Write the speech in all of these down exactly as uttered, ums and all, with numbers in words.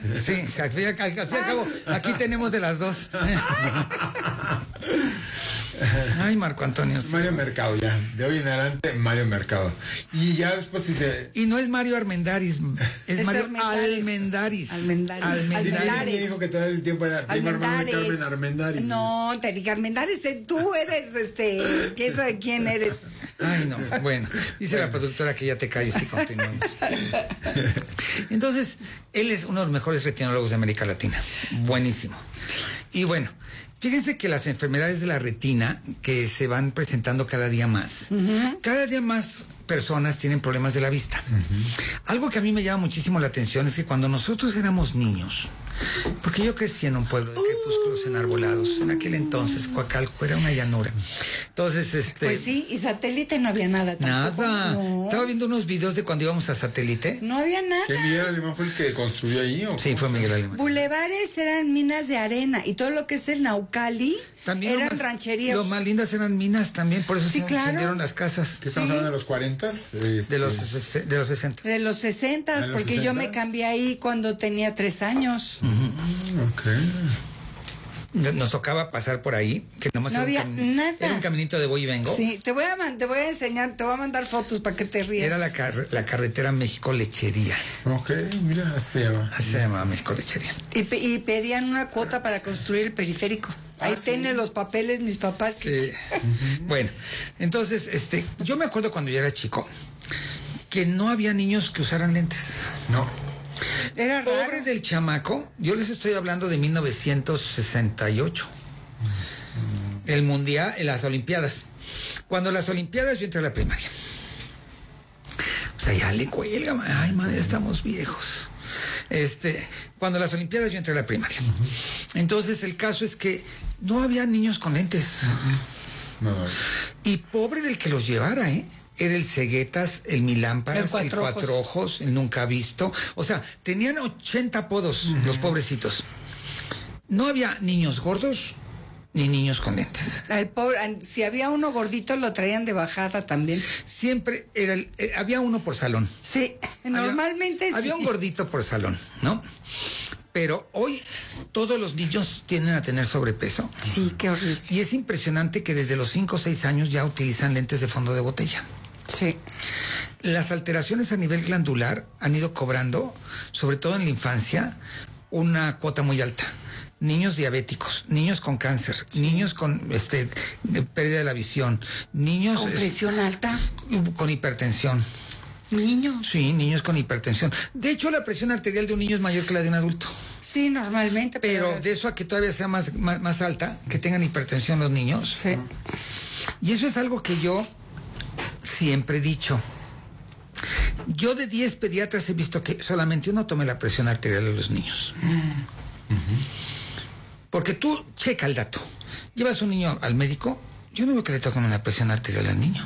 Sí, al fin y al cabo, aquí tenemos de las dos. Ay, Marco Antonio. Sí. Mario Mercado, ya. De hoy en adelante, Mario Mercado. Y ya después dice. Y no es Mario Armendáriz, es, es Mario Almendáriz. Almendáriz. Almendáriz. Almendáriz. Me dijo que todo el tiempo era primo hermano de Carmen Armendáriz. No, te dije Armendáriz, tú eres este. ¿Quién sabe quién eres? Ay, no. Bueno, dice bueno. La productora que ya te calles y continuamos. Entonces, él es uno de los mejores retinólogos de América Latina. Buenísimo. Y bueno. Fíjense que las enfermedades de la retina que se van presentando cada día más, uh-huh. cada día más personas tienen problemas de la vista. Uh-huh. Algo que a mí me llama muchísimo la atención es que cuando nosotros éramos niños, porque yo crecí en un pueblo de crepúsculos enarbolados, en aquel entonces Coacalco era una llanura. Entonces, este... Pues sí, y Satélite no había nada tampoco. Nada. No. Estaba viendo unos videos de cuando íbamos a Satélite. No había nada. ¿Qué Miguel Alemán fue el que construyó ahí? ¿O sí, fue Miguel Alemán. Bulevares eran minas de arena y todo lo que es el Naucali también eran más, rancherías. Lo más lindas eran minas también, por eso sí, se claro. incendiaron las casas. ¿Qué estamos sí. hablando de los cuarenta? Este... De los de los sesenta. De los sesenta, porque sesentas. Yo me cambié ahí cuando tenía tres años. Uh-huh. Ok. Nos tocaba pasar por ahí, que nomás no era, había un cam- nada. era un caminito de voy y vengo. Sí, te voy a man- te voy a enseñar, te voy a mandar fotos para que te rías. Era la, car- la carretera México-Lechería. Ok, mira, así se llama. Así se llama México-Lechería. Y, pe- y pedían una cuota para construir el periférico. Ahí ah, tienen ¿sí? los papeles mis papás. Que... Sí. Uh-huh. Bueno, entonces, este, yo me acuerdo cuando yo era chico que no había niños que usaran lentes. No. Era Pobre raro. del chamaco, yo les estoy hablando de mil novecientos sesenta y ocho. El mundial, en las olimpiadas. Cuando las olimpiadas yo entré a la primaria. O sea, ya le cuelga, man. Ay, madre, estamos viejos. Este, cuando las olimpiadas yo entré a la primaria. Entonces el caso es que no había niños con lentes. No. Y pobre del que los llevara, ¿eh? Era el Ceguetas, el Milámparas, el Cuatro, el cuatro ojos. ojos, el Nunca Visto. O sea, tenían ochenta apodos, uh-huh. los pobrecitos. No había niños gordos ni niños con lentes. El pobre, si había uno gordito, lo traían de bajada también. Siempre era el, eh, había uno por salón. Sí, normalmente había, sí. Había un gordito por salón, ¿no? Pero hoy todos los niños tienden a tener sobrepeso. Sí, qué horrible. Y es impresionante que desde los cinco o seis años ya utilizan lentes de fondo de botella. Sí. Las alteraciones a nivel glandular han ido cobrando, sobre todo en la infancia, una cuota muy alta. Niños diabéticos, niños con cáncer, sí. niños con este pérdida de la visión, niños con presión eh, alta, con hipertensión. Niños. Sí, niños con hipertensión. De hecho, la presión arterial de un niño es mayor que la de un adulto. Sí, normalmente. Pero, pero de eso a que todavía sea más, más, más alta, que tengan hipertensión los niños. Sí. Y eso es algo que yo siempre he dicho. Yo de diez pediatras he visto que solamente uno tome la presión arterial de los niños. Mm. Uh-huh. Porque tú checa el dato. Llevas un niño al médico, yo no veo que le toquen una presión arterial al niño.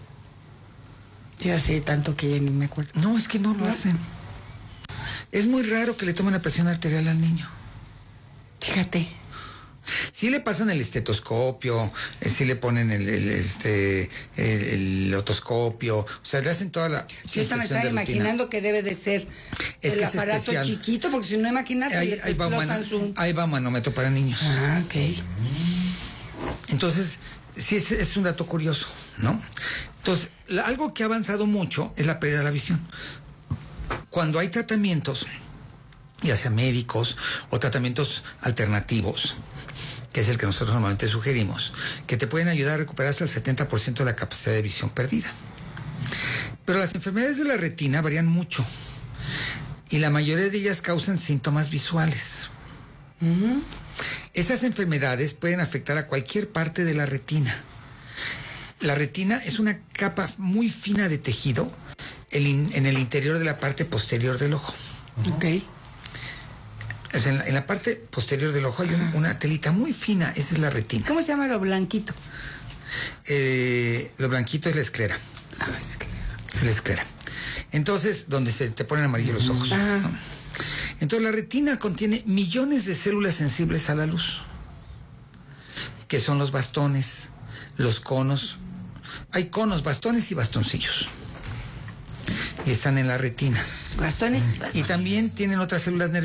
Yo hace tanto que ya ni me acuerdo. No, es que no lo hacen. Es muy raro que le tomen la presión arterial al niño. Fíjate. Sí le pasan el estetoscopio, eh, sí le ponen el, el este el, el otoscopio, o sea, le hacen toda la. Yo esta me estaba imaginando que debe de ser es el que aparato es chiquito, porque si no imagínate, ahí, les ahí va explotan un, su... ahí va un manómetro para niños. Ah, ok. Entonces, sí es, es un dato curioso, ¿no? Entonces, la, algo que ha avanzado mucho es la pérdida de la visión. Cuando hay tratamientos, ya sea médicos o tratamientos alternativos, que es el que nosotros normalmente sugerimos, que te pueden ayudar a recuperar hasta el setenta por ciento de la capacidad de visión perdida. Pero las enfermedades de la retina varían mucho y la mayoría de ellas causan síntomas visuales. Uh-huh. Estas enfermedades pueden afectar a cualquier parte de la retina. La retina es una capa muy fina de tejido en el interior de la parte posterior del ojo. Uh-huh. Ok. O sea, en, la, en la parte posterior del ojo hay un, una telita muy fina, esa es la retina. ¿Cómo se llama lo blanquito? Eh, lo blanquito es la esclera. Ah, esclera. La esclera. Entonces, donde se te ponen amarillos los ojos. Ah. ¿No? Entonces, la retina contiene millones de células sensibles a la luz, que son los bastones, los conos. Hay conos, bastones y bastoncillos. Y están en la retina. Bastones y bastones. Y también tienen otras células nerviosas.